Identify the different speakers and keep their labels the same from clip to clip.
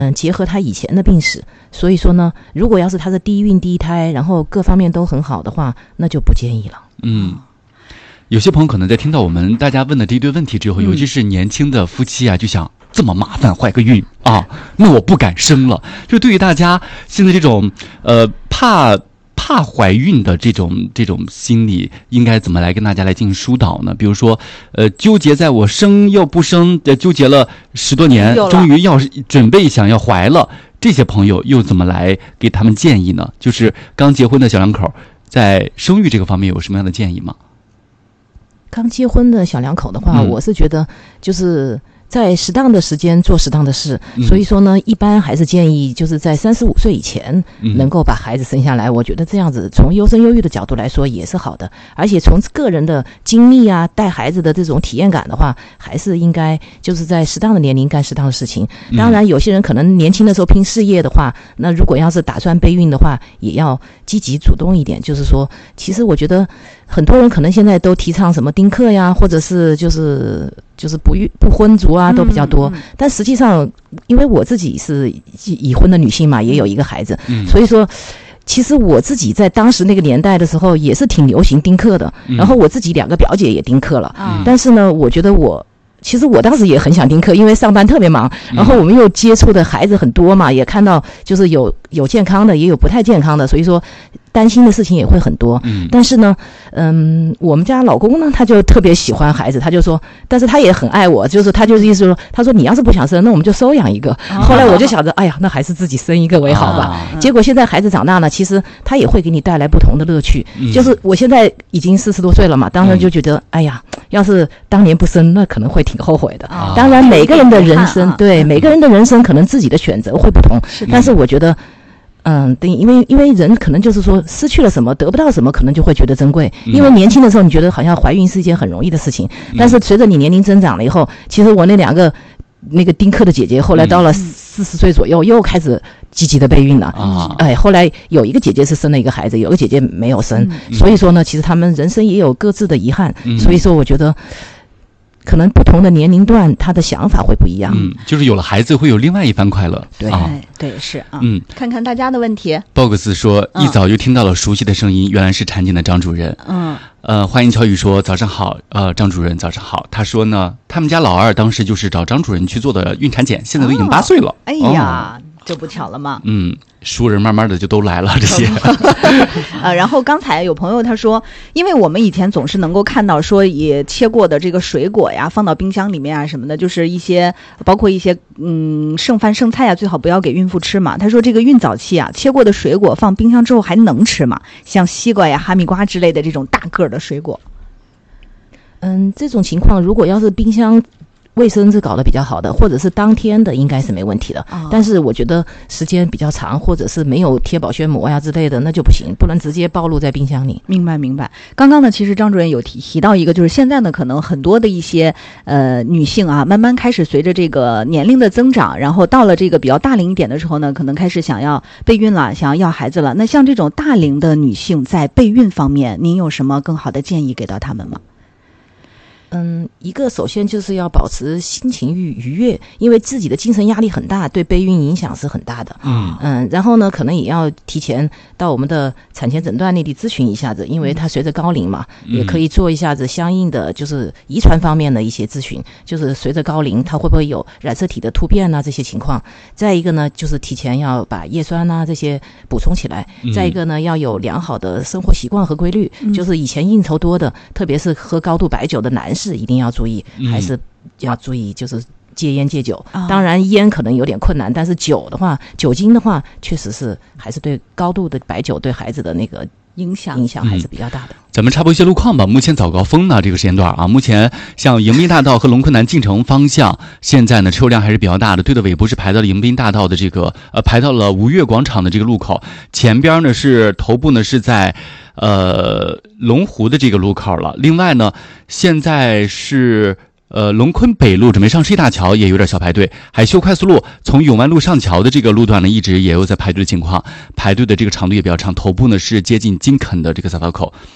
Speaker 1: 结合他以前的病史，所以说呢，如果要是他是第一孕第一胎，然后各方面都很好的话，那就不建议了。
Speaker 2: 有些朋友可能在听到我们大家问的这一堆问题之后，尤其是年轻的夫妻啊，就想这么麻烦怀个孕啊，那我不敢生了。就对于大家现在这种怕怀孕的这种心理，应该怎么来跟大家来进行疏导呢？比如说，纠结在我生又不生，纠结了10多年，终于要准备想要怀了，这些朋友又怎么来给他们建议呢？就是刚结婚的小两口，在生育这个方面有什么样的建议吗？
Speaker 1: 刚结婚的小两口的话，我是觉得就是在适当的时间做适当的事，所以说呢，一般还是建议就是在35岁以前能够把孩子生下来。我觉得这样子从优生优育的角度来说也是好的，而且从个人的经历啊，带孩子的这种体验感的话，还是应该就是在适当的年龄干适当的事情。当然有些人可能年轻的时候拼事业的话，那如果要是打算备孕的话，也要积极主动一点。就是说其实我觉得很多人可能现在都提倡什么丁克呀，或者是就是不婚族啊都比较多，但实际上因为我自己是已婚的女性嘛，也有一个孩子，所以说其实我自己在当时那个年代的时候也是挺流行丁克的，然后我自己2个表姐也丁克了，但是呢我觉得其实我当时也很想丁克，因为上班特别忙，然后我们又接触的孩子很多嘛，也看到就是有健康的也有不太健康的，所以说担心的事情也会很多。但是呢我们家老公呢他就特别喜欢孩子，他就说，但是他也很爱我，就是他就是意思说，他说你要是不想生，那我们就收养一个。后来我就想着哎呀，那还是自己生一个为好吧。结果现在孩子长大呢，其实他也会给你带来不同的乐趣。就是我现在已经40多岁了嘛，当时就觉得哎呀，要是当年不生，那可能会挺后悔的。当然每个人的人生对每个人的人生可能自己的选择会不同，但是我觉得对，因为人可能就是说失去了什么得不到什么，可能就会觉得珍贵。因为年轻的时候你觉得好像怀孕是一件很容易的事情，但是随着你年龄增长了以后，其实我那2个那个丁克的姐姐后来到了40岁左右又开始积极的备孕了。后来有一个姐姐是生了一个孩子，有个姐姐没有生，所以说呢其实他们人生也有各自的遗憾。所以说我觉得可能不同的年龄段他的想法会不一样。
Speaker 2: 就是有了孩子会有另外一番快乐。
Speaker 3: 对对是啊。看看大家的问题。
Speaker 2: box 说一早就听到了熟悉的声音，原来是产检的张主任。欢迎乔宇说早上好，张主任早上好。他说呢，他们家老二当时就是找张主任去做的孕产检，现在都已经8岁了。
Speaker 3: 哎呀，这不巧了吗？
Speaker 2: 熟人慢慢的就都来了这些。
Speaker 3: 然后刚才有朋友他说，因为我们以前总是能够看到说也切过的这个水果呀放到冰箱里面啊什么的，就是一些包括一些剩饭剩菜呀，最好不要给孕妇吃嘛。他说这个孕早期啊切过的水果放冰箱之后还能吃吗？像西瓜呀哈密瓜之类的这种大个的水果。
Speaker 1: 这种情况如果要是冰箱卫生是搞得比较好的，或者是当天的应该是没问题的。但是我觉得时间比较长，或者是没有贴保鲜膜呀之类的，那就不行，不能直接暴露在冰箱里。
Speaker 3: 明白。刚刚呢其实张主任有提到一个，就是现在呢可能很多的一些女性啊，慢慢开始随着这个年龄的增长，然后到了这个比较大龄一点的时候呢，可能开始想要备孕了，想要要孩子了。那像这种大龄的女性在备孕方面，您有什么更好的建议给到她们吗？
Speaker 1: 一个首先就是要保持心情愉悦，因为自己的精神压力很大，对备孕影响是很大的。然后呢可能也要提前到我们的产前诊断内地咨询一下子，因为它随着高龄嘛，也可以做一下子相应的就是遗传方面的一些咨询，就是随着高龄它会不会有染色体的突变啊这些情况。再一个呢就是提前要把叶酸啊这些补充起来。再一个呢要有良好的生活习惯和规律，就是以前应酬多的，特别是喝高度白酒的男士一定要注意，还是要注意就是戒烟戒酒。当然烟可能有点困难，但是酒的话，酒精的话确实是还是对高度的白酒对孩子的那个影响还是比较大的。
Speaker 2: 咱们插播一些路况吧。目前早高峰呢这个时间段啊，目前像迎宾大道和龙昆南进城方向，现在呢车流量还是比较大的，对的尾部是排到了迎宾大道的这个排到了吴越广场的这个路口，前边呢是头部呢是在龙湖的这个路口了。另外呢现在是龙昆北路准备上市大桥也有点小排队，海秀快速路从永湾路上桥的这个路段呢一直也有在排队的情况，排队的这个长度也比较长，头部呢是接近金肯的这个匝道口。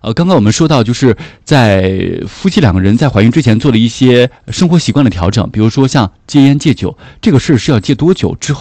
Speaker 2: 刚刚我们说到，就是在夫妻两个人在怀孕之前做了一些生活习惯的调整，比如说像戒烟戒酒，这个事是要戒多久之后